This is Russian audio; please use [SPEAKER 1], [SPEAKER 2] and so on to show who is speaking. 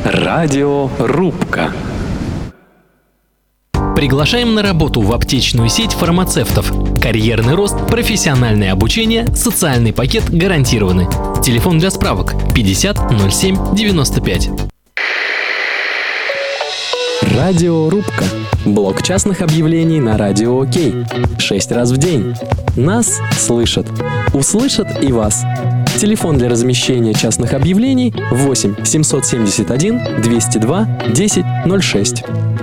[SPEAKER 1] Радиорубка.
[SPEAKER 2] Приглашаем на работу в аптечную сеть фармацевтов. Карьерный рост, профессиональное обучение, социальный пакет гарантированы. Телефон для справок 50 07 95.
[SPEAKER 1] Радиорубка. Блок частных объявлений на Радио Окей. 6 раз в день. Нас слышат. Услышат и вас. Телефон для размещения частных объявлений 8 771 202 10 06.